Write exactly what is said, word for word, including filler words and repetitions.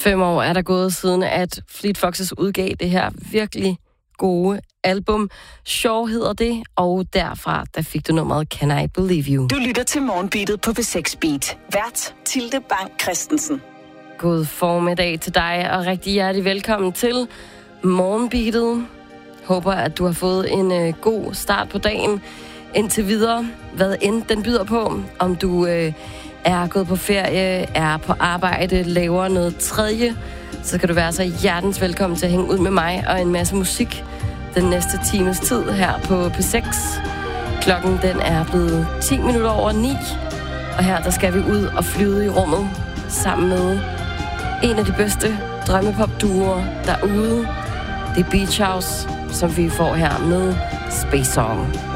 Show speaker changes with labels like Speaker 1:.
Speaker 1: Fem år er der gået siden, at Fleet Foxes udgav det her virkelig gode album. Sure hedder det, og derfra der fik du nummeret Can I Believe You.
Speaker 2: Du lytter til Morgenbeatet på P seks Beat. Vært Tilde Bang Christensen.
Speaker 1: God formiddag til dig, og rigtig hjertelig velkommen til Morgenbeatet. Håber, at du har fået en øh, god start på dagen indtil videre. Hvad end den byder på. Om du øh, er gået på ferie, er på arbejde, laver noget tredje, så kan du være så hjertens velkommen til at hænge ud med mig og en masse musik den næste times tid her på P seks. Klokken den er blevet ti minutter over ni, og her der skal vi ud og flyde i rummet sammen med en af de bedste drømmepop-duoer derude. Det er Beach House, som vi får her med Space Song.